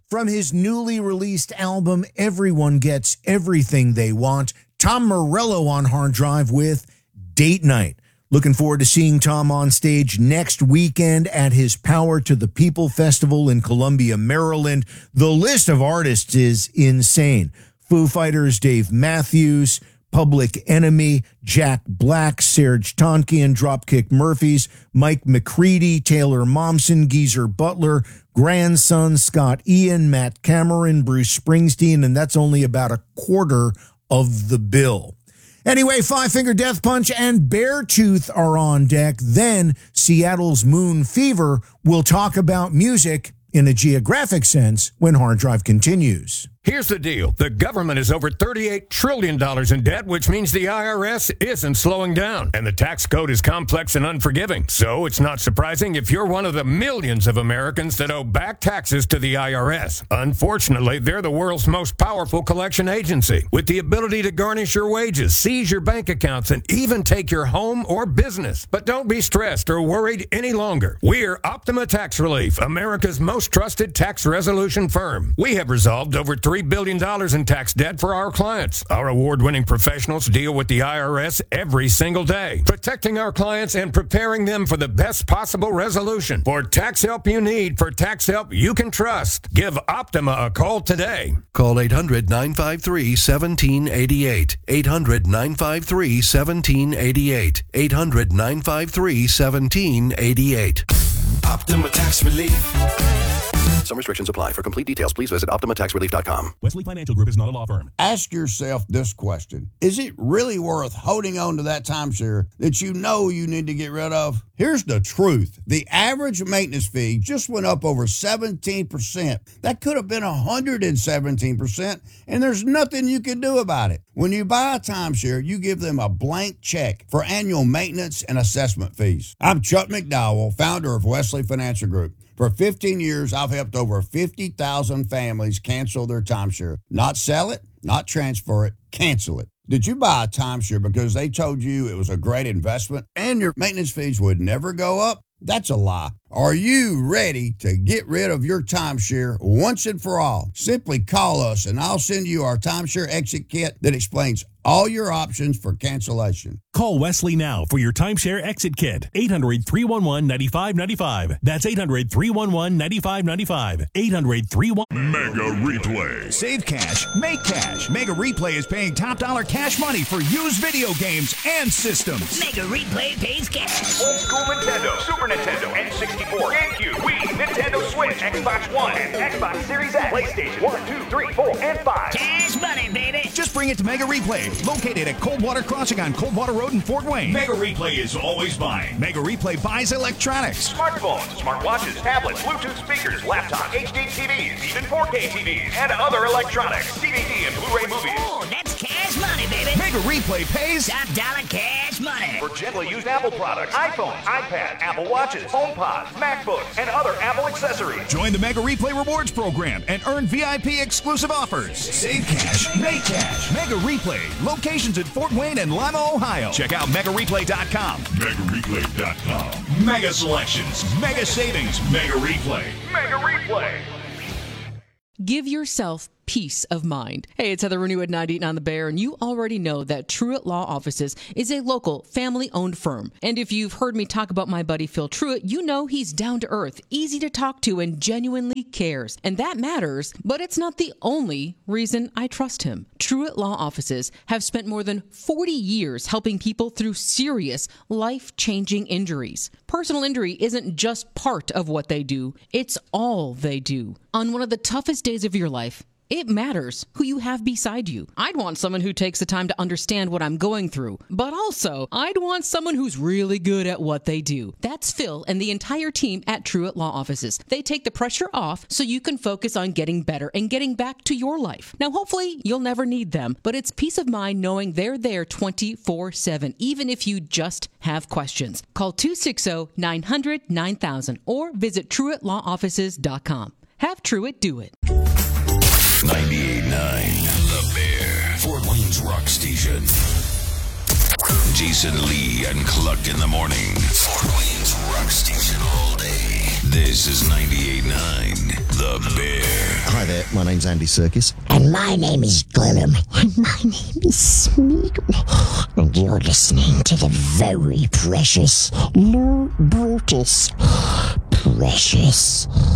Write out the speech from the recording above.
From his newly released album, Everyone Gets Everything They Want, Tom Morello on Hard Drive with Date Night. Looking forward to seeing Tom on stage next weekend at his Power to the People Festival in Columbia, Maryland. The list of artists is insane. Foo Fighters, Dave Matthews, Public Enemy, Jack Black, Serge Tankian, Dropkick Murphys, Mike McCready, Taylor Momsen, Geezer Butler, Grandson, Scott Ian, Matt Cameron, Bruce Springsteen, and that's only about a quarter of the bill. Anyway, Five Finger Death Punch and Beartooth are on deck. Then Seattle's Moon Fever will talk about music in a geographic sense when Hard Drive continues. Here's the deal. The government is over $38 trillion in debt, which means the IRS isn't slowing down. And the tax code is complex and unforgiving. So it's not surprising if you're one of the millions of Americans that owe back taxes to the IRS. Unfortunately, they're the world's most powerful collection agency, with the ability to garnish your wages, seize your bank accounts, and even take your home or business. But don't be stressed or worried any longer. We're Optima Tax Relief, America's most trusted tax resolution firm. We have resolved over $3 billion in tax debt for our clients. Our award-winning professionals deal with the IRS every single day, protecting our clients and preparing them for the best possible resolution. For tax help you need, for tax help you can trust, give Optima a call today. Call 800-953-1788. 800-953-1788. 800-953-1788. Optima Tax Relief. Some restrictions apply. For complete details, please visit OptimaTaxRelief.com. Wesley Financial Group is not a law firm. Ask yourself this question. Is it really worth holding on to that timeshare that you know you need to get rid of? Here's the truth. The average maintenance fee just went up over 17%. That could have been 117%, and there's nothing you can do about it. When you buy a timeshare, you give them a blank check for annual maintenance and assessment fees. I'm Chuck McDowell, founder of Wesley Financial Group. For 15 years, I've helped over 50,000 families cancel their timeshare. Not sell it, not transfer it, cancel it. Did you buy a timeshare because they told you it was a great investment and your maintenance fees would never go up? That's a lie. Are you ready to get rid of your timeshare once and for all? Simply call us and I'll send you our timeshare exit kit that explains all your options for cancellation. Call Wesley now for your timeshare exit kit. 800-311-9595. That's 800-311-9595. 800-311. Mega Replay. Save cash, make cash. Mega Replay is paying top dollar cash money for used video games and systems. Mega Replay pays cash. Old school Nintendo, Super Nintendo, N64, GameCube, Wii, Nintendo Switch, Xbox One, and Xbox Series X, PlayStation 1, 2, 3, 4, and 5. Cash money, baby. Just bring it to Mega Replay, located at Coldwater Crossing on Coldwater Road in Fort Wayne. Mega Replay is always buying. Mega Replay buys electronics. Smartphones, smartwatches, tablets, Bluetooth speakers, laptops, HD TVs, even 4K TVs, and other electronics, DVD and Blu-ray movies. Oh, that's cash money, baby. Mega Replay pays top dollar cash money. For gently used Apple products, iPhones, iPads, Apple Watches, HomePods, MacBooks, and other Apple accessories. Join the Mega Replay Rewards program and earn VIP exclusive offers. Save cash, make cash. Mega Replay, locations in Fort Wayne and Lima, Ohio. Check out MegaReplay.com. MegaReplay.com. Mega selections, mega savings, Mega Replay. Mega Replay. Give yourself peace of mind. Hey, it's Heather Renew at 989 The Bear, and you already know that Truett Law Offices is a local, family-owned firm. And if you've heard me talk about my buddy Phil Truett, you know he's down to earth, easy to talk to, and genuinely cares. And that matters, but it's not the only reason I trust him. Truett Law Offices have spent more than 40 years helping people through serious, life-changing injuries. Personal injury isn't just part of what they do, it's all they do. On one of the toughest days of your life, it matters who you have beside you. I'd want someone who takes the time to understand what I'm going through, but also I'd want someone who's really good at what they do. That's Phil and the entire team at Truett Law Offices. They take the pressure off so you can focus on getting better and getting back to your life. Now, hopefully you'll never need them, but it's peace of mind knowing they're there 24/7, even if you just have questions. Call 260-900-9000 or visit TruettLawOffices.com. Have Truett do it. 98.9 The Bear, Fort Wayne's rock station. Jason Lee and Cluck in the morning. Fort Wayne's rock station all day. This is 98.9 The Bear. Hi my name's Andy Serkis. And my name is Gollum. And my name is Smeagol. And you're listening to the very precious Lou Brutus. Precious.